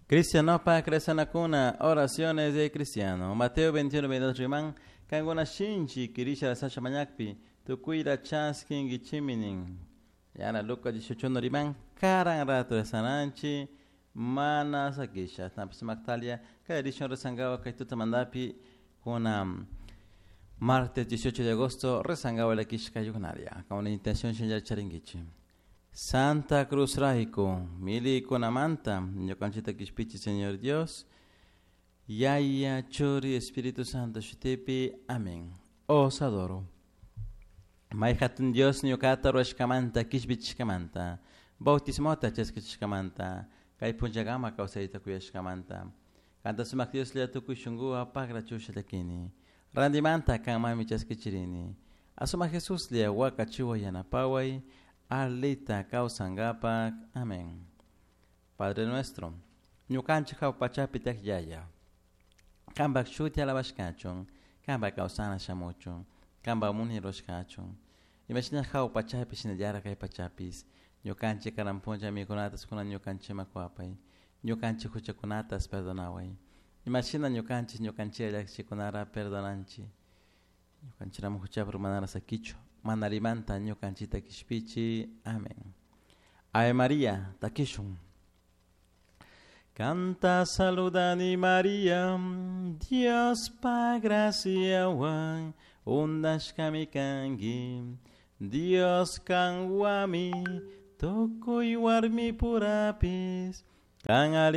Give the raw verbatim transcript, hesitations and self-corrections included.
Cristiano pa crescena cuna, oraciones de cristiano. Mateo veintiuno, veintidós rimán, kangona shinchi, kirisha la sacha manyakpi, tu cuida chasking y chiminin. Yana Lucas dieciocho no rimán, karan rato de sananchi, mana sakisha. Snaps Magtalia, cada edición resangawa kaituta mandapi, kuna martes dieciocho de agosto, resangawa la kishka yunaria, con una intención shinjar charingichi. Santa Cruz Rájico, mili conamanta, yo canchita kispichi, Señor Dios, Yaya, Chori, Espíritu Santo, Shutepi, Amén. Os adoro. Maihatun Dios, Nyokata, Roshkamanta, Kishbichkamanta, Bautismota, Cheskishkamanta, Kaipunjagama, Kausaita, Kuyashkamanta, Canta Sumak Dios, Leatu Kushungu, Apagra Chushatakini, Randimanta, Kamami Cheskichirini, Asuma Jesús, Lea Waka Chihuayana Pawai, Alita Kausangapa, amén. Padre nuestro, Nyukanchi Kaupachapi Yaya, Kamba Shuti Alabashkachon, Kamba Kausana Shamuchon, Kamba Muni Roshkachon, Imagina Kaupachapi Sinayara Kaipachapis, Nyukanchi Karamponja Mikonatas Kuna Nyukanchi Makwapai, Nyukanchi Huchakunatas Perdonawai, Imagina Nyukanchi Nyukanchi Alaxikunara Perdonanchi, Nyukanchi Ramucha Manara Sakicho. Manarimanta nyo canchita kishpichi. Amén. Ave María, takishun. Canta, saludani María, Dios pa gracia wan, undash kamikangi, Dios kangwami, toko iwarmi purapis, kan